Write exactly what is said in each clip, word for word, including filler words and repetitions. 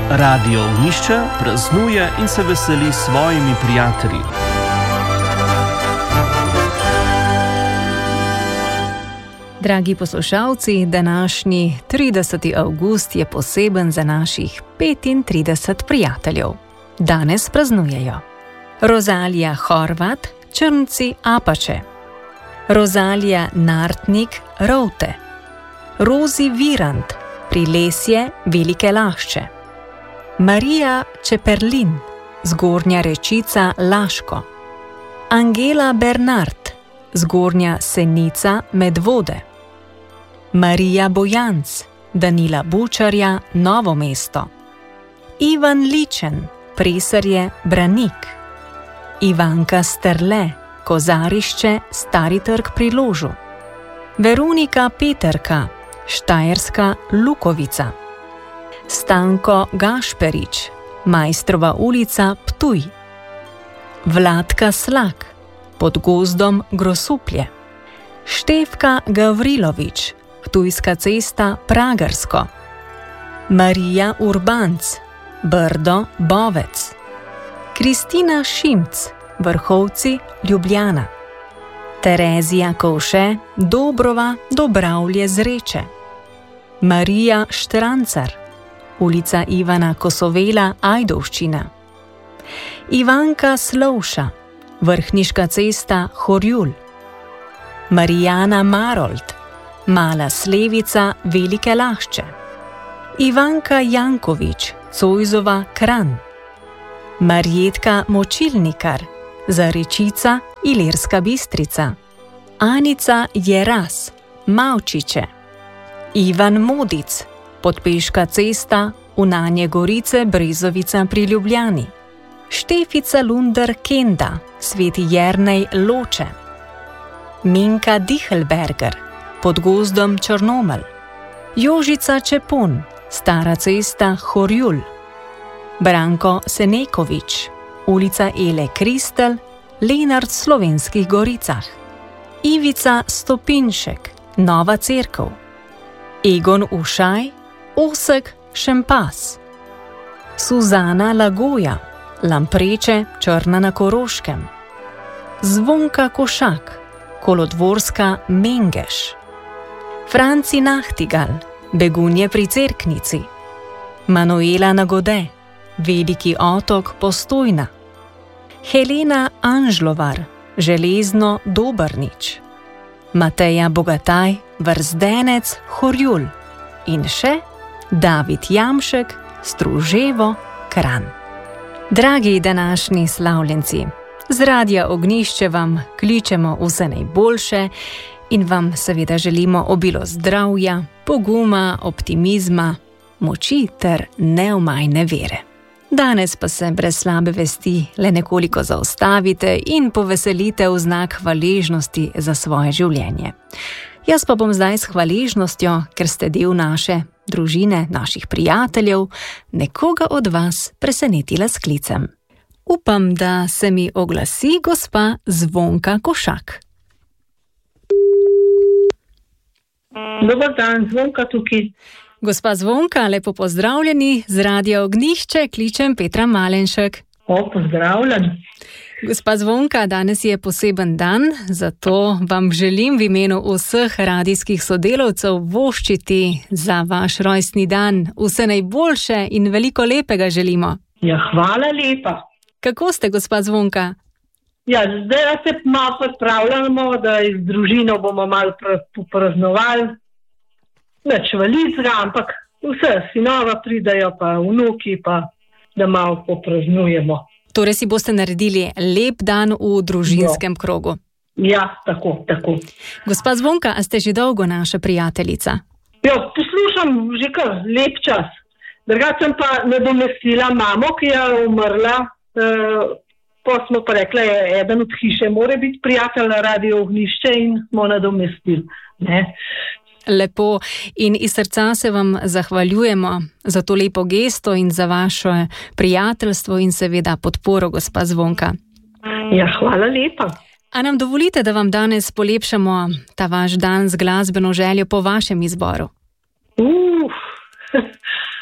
Radio Ognjišče praznuje in se veseli s svojimi prijatelji. Dragi poslušalci, današnji trideseti avgust je poseben za naših petintrideset prijateljev. Danes praznujejo Rozalija Horvat, Črnci Apače, Rozalija Nartnik Rovte, Rozi Virant, Prilesje Velike Lašče, Marija Čeperlin, Zgornja Rečica Laško, Angela Bernard, Zgornja Senica Medvode, Marija Bojanc, Danila Bučarja Novo mesto, Ivan Ličen, Presarje Branik, Ivanka Strle, Kozarišče Stari trg pri Ložu, Veronika Peterka, Štajerska Lukovica, Stanko Gašperič, Majstrova ulica Ptuj, Vladka Slak, Pod gozdom Grosuplje, Štefka Gavrilovič, Ptujska cesta Pragersko, Marija Urbanc, Brdo Bovec, Kristina Šimc, Vrhovci Ljubljana, Terezija Kovše, Dobrova Dobravlje Zreče, Marija Štrancar, ulica Ivana Kosovela Ajdovščina, Ivanka Slovša, Vrhniška cesta Horjul, Marijana Marold, Mala Slevica Velike Lašče, Ivanka Jankovič, Cojzova Kranj, Marjetka Močilnikar, Zarečica Ilirska Bistrica, Anica Jeras, Mavčiče, Ivan Modic, Podpeška cesta Unanje Gorice Brezovica pri Ljubljani, Štefica Lunder Kenda, Sveti Jernej Loče, Minka Dihelberger, Pod gozdom Črnomelj, Jožica Čepon, Stara cesta Horjul, Branko Senekovič, ulica Ele Kristel, Lenart v Slovenskih Goricah, Ivica Stopinšek, Nova cerkev, Egon Ušaj, Osek Šempas, Suzana Lagoja, Lampreče Črna na Koroškem, Zvonka Košak, Kolodvorska Mengeš, Franci Nahtigal, Begunje pri Cerknici, Manuela Nagode, Veliki otok Postojna, Helena Anžlovar, Železno Dobrnič, Mateja Bogataj, Vrzdenec Horjul in še David Jamšek, Struževo Kranj. Dragi današnji slavljenci, z Radia Ognjišče vam kličemo vse najboljše in vam seveda želimo obilo zdravja, poguma, optimizma, moči ter neomajne vere. Danes pa se brez slabe vesti le nekoliko zaustavite in poveselite v znak hvaležnosti za svoje življenje. Jaz pa bom zdaj s hvaležnostjo, ker ste del naše družine, naših prijateljev, nekoga od vas presenetila s klicem. Upam, da se mi oglasi gospa Zvonka Košak. Dobar dan, Zvonka tukaj. Gospa Zvonka, lepo pozdravljeni, z Radia Ognjišče kličem Petra Malenšek. O, pozdravljen. Gospa Zvonka, danes je poseben dan, zato vam želim v imenu vseh radijskih sodelavcev voščiti za vaš rojstni dan. Vse najboljše in veliko lepega želimo. Ja, hvala lepa. Kako ste, gospa Zvonka? Ja, zdaj se malo pripravljamo, da z družino bomo malo popraznovali. Več valizga, ampak vse sinova pridajo, pa vnuki, pa da malo popraznujemo. Torej si boste naredili lep dan v družinskem no. krogu. Ja, tako, tako. Gospa Zvonka, a ste že dolgo naša prijateljica? Ja, poslušam že kar lep čas. Drugače sem pa nadomestila mamo, ki je umrla. E, pa smo pa rekli, eden od hiše mora biti prijatelj na Radio Ognjišče in smo nadomestili. Ne? Lepo in iz srca se vam zahvaljujemo za to lepo gesto in za vaše prijateljstvo in seveda podporo, gospa Zvonka. Ja, hvala lepa. A nam dovolite, da vam danes polepšamo ta vaš dan z glasbeno željo po vašem izboru? Uf,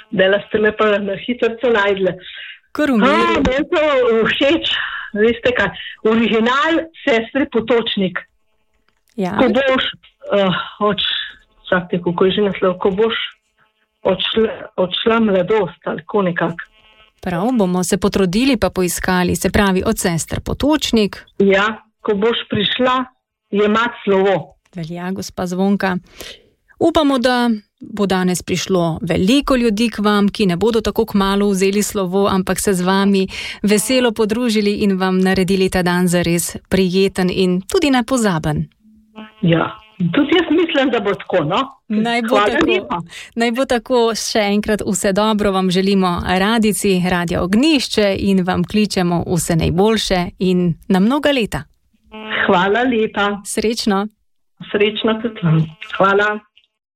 da ste me pa na hitrco najdli. Kar umiru. Meni to všeč, veste kaj, original Sestre Potočnik. Ja. Ko boš, uh, odš, čakajte, kako je že naslov, ko boš odšla, odšla mladost, ali ko nekak. Prav, bomo se potrudili pa poiskali, se pravi od Sester Potočnik. Ja, ko boš prišla, jemat slovo. Velja, gospa Zvonka. Upamo, da bo danes prišlo veliko ljudi k vam, ki ne bodo tako kmalu vzeli slovo, ampak se z vami veselo podružili in vam naredili ta dan zares prijeten in tudi nepozaben. Ja, tudi jaz mislim, da bo tako, no? Naj bo tako. Naj bo tako. Še enkrat vse dobro vam želimo radijci Radio Ognjišče in vam kličemo vse najboljše in na mnoga leta. Hvala lepa. Srečno. Srečno tudi vam. Hvala.